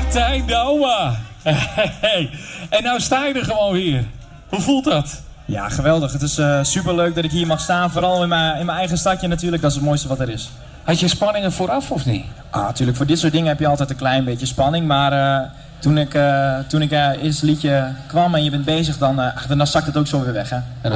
Martijn Douwma. Hey. En nou sta je er gewoon weer. Hoe voelt dat? Ja, geweldig. Het is superleuk dat ik hier mag staan. Vooral in mijn eigen stadje natuurlijk. Dat is het mooiste wat er is. Had je spanningen vooraf of niet? Natuurlijk. Voor dit soort dingen heb je altijd een klein beetje spanning. Maar toen ik eerst liedje kwam en je bent bezig, dan zakt het ook zo weer weg. Hè?